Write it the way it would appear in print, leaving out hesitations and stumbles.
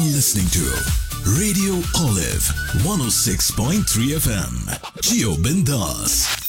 You're listening to Radio Olive 106.3 FM. Gio Bindas.